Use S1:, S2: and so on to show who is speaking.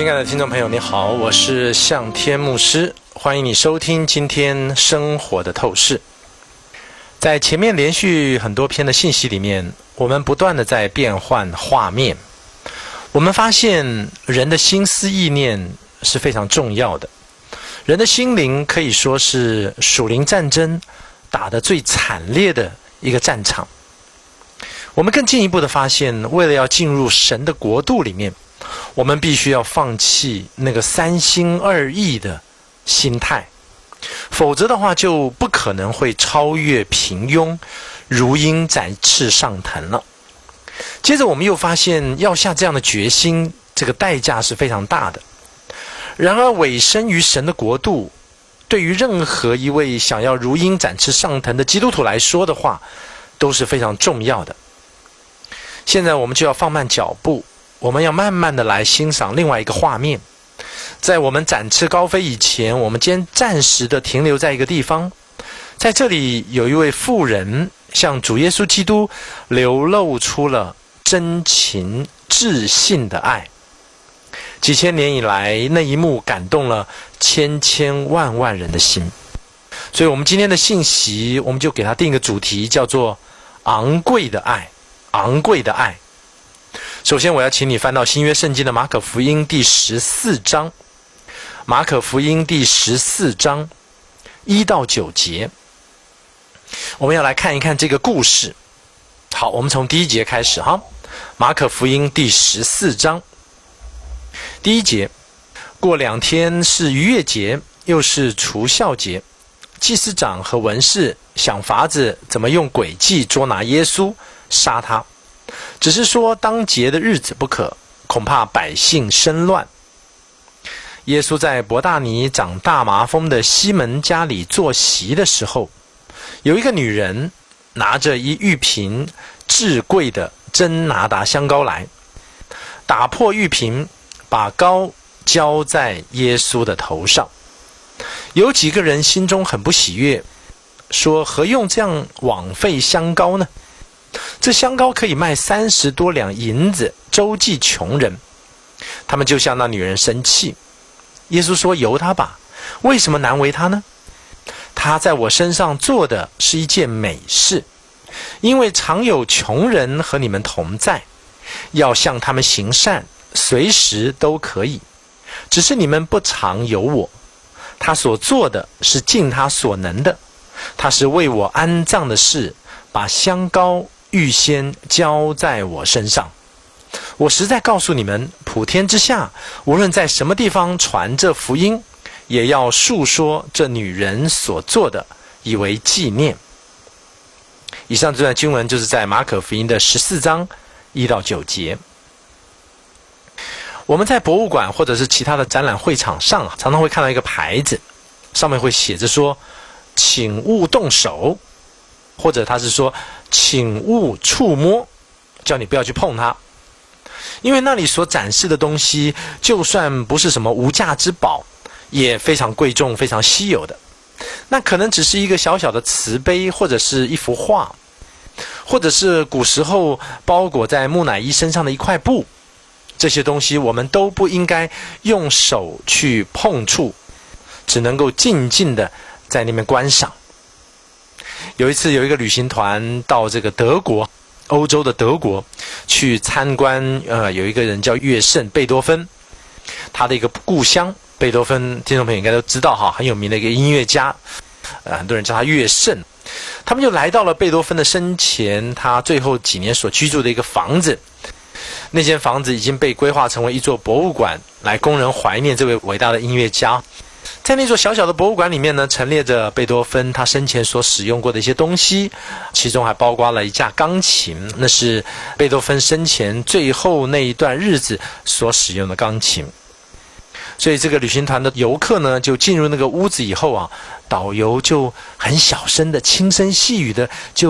S1: 亲爱的听众朋友，你好，我是向天牧师，欢迎你收听今天生活的透视。在前面连续很多篇的信息里面，我们不断的在变换画面。我们发现人的心思意念是非常重要的，人的心灵可以说是属灵战争打得最惨烈的一个战场。我们更进一步的发现，为了要进入神的国度里面，我们必须要放弃那个三心二意的心态，否则的话就不可能会超越平庸，如鹰展翅上腾了。接着我们又发现，要下这样的决心，这个代价是非常大的。然而委身于神的国度，对于任何一位想要如鹰展翅上腾的基督徒来说的话，都是非常重要的。现在我们就要放慢脚步，我们要慢慢的来欣赏另外一个画面。在我们展翅高飞以前，我们先暂时的停留在一个地方。在这里有一位妇人向主耶稣基督流露出了真情至信的爱。几千年以来，那一幕感动了千千万万人的心。所以我们今天的信息，我们就给它定一个主题，叫做昂贵的爱。昂贵的爱。首先我要请你翻到新约圣经的马可福音第14章，马可福音第14章1到9节，我们要来看一看这个故事。好，我们从第1节开始哈。马可福音第14章第1节，过2天是逾越节，又是除酵节，祭司长和文士想法子怎么用诡计捉拿耶稣，杀他，只是说当节的日子不可，恐怕百姓生乱。耶稣在伯大尼长大麻风的西门家里坐席的时候，有一个女人拿着一玉瓶至贵的真拿达香膏来，打破玉瓶，把膏浇在耶稣的头上。有几个人心中很不喜悦，说何用这样枉费香膏呢？这香膏可以卖30多两银子，周济穷人。他们就向那女人生气。耶稣说：由他吧，为什么难为他呢？他在我身上做的是一件美事，因为常有穷人和你们同在，要向他们行善，随时都可以，只是你们不常有我。他所做的是尽他所能的，他是为我安葬的事，把香膏预先浇在我身上。我实在告诉你们，普天之下，无论在什么地方传这福音，也要述说这女人所做的，以为纪念。以上这段经文就是在马可福音的14章1到9节。我们在博物馆或者是其他的展览会场上，常常会看到一个牌子，上面会写着说请勿动手，或者他是说请勿触摸，叫你不要去碰它。因为那里所展示的东西，就算不是什么无价之宝，也非常贵重，非常稀有的。那可能只是一个小小的瓷杯，或者是一幅画，或者是古时候包裹在木乃伊身上的一块布。这些东西我们都不应该用手去碰触，只能够静静的在那边观赏。有一次有一个旅行团到这个德国，欧洲的德国去参观，有一个人叫乐圣贝多芬，他的一个故乡。贝多芬听众朋友应该都知道哈，很有名的一个音乐家，很多人叫他乐圣。他们就来到了贝多芬的生前他最后几年所居住的一个房子。那间房子已经被规划成为一座博物馆，来供人怀念这位伟大的音乐家。在那座小小的博物馆里面呢，陈列着贝多芬他生前所使用过的一些东西，其中还包括了一架钢琴，那是贝多芬生前最后那一段日子所使用的钢琴。所以这个旅行团的游客呢，就进入那个屋子以后啊，导游就很小声的轻声细语的就